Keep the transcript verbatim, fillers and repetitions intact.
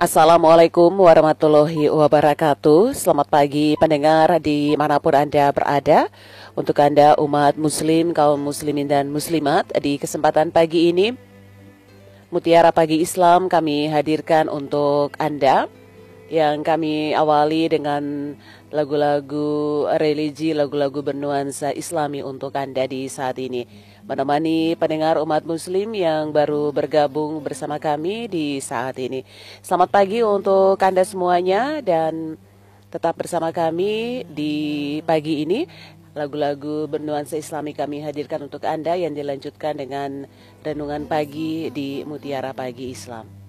Assalamualaikum warahmatullahi wabarakatuh. Selamat pagi pendengar dimanapun Anda berada. Untuk Anda umat muslim, kaum muslimin dan muslimat, di kesempatan pagi ini Mutiara Pagi Islam kami hadirkan untuk Anda, yang kami awali dengan lagu-lagu religi, lagu-lagu bernuansa Islami untuk Anda di saat ini, menemani pendengar umat muslim yang baru bergabung bersama kami di saat ini. Selamat pagi untuk Anda semuanya, dan tetap bersama kami di pagi ini. Lagu-lagu bernuansa Islami kami hadirkan untuk Anda, yang dilanjutkan dengan renungan pagi di Mutiara Pagi Islam.